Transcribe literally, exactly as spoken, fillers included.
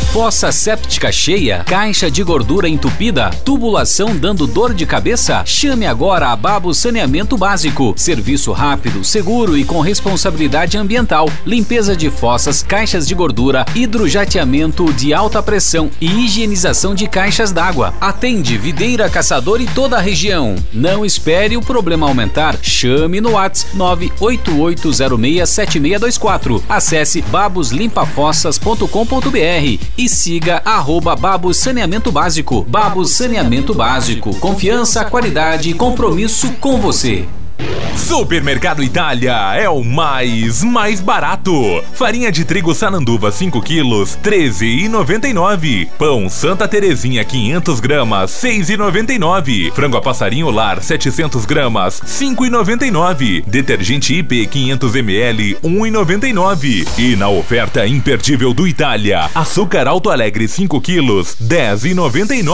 Fossa séptica cheia? Caixa de gordura entupida? Tubulação dando dor de cabeça? Chame agora a Babos Saneamento Básico. Serviço rápido, seguro e com responsabilidade ambiental. Limpeza de fossas, caixas de gordura, hidrojateamento de alta pressão e higienização de caixas d'água. Atende Videira, Caçador e toda a região. Não espere o problema aumentar. Chame no WhatsApp nove oito oito zero seis sete seis dois quatro. Acesse babos limpa fossas ponto com ponto br e siga arroba Babos Saneamento Básico. Babos Saneamento Básico. Confiança, qualidade e compromisso com você. Supermercado Itália é o mais, mais barato. Farinha de trigo Sananduva cinco quilos, treze reais e noventa e nove centavos. Pão Santa Terezinha quinhentas gramas, seis reais e noventa e nove centavos. Frango a passarinho lar setecentas gramas, cinco reais e noventa e nove centavos. Detergente I P quinhentos mililitros, um real e noventa e nove centavos. E na oferta imperdível do Itália, açúcar Alto Alegre cinco quilos, dez reais e noventa e nove centavos.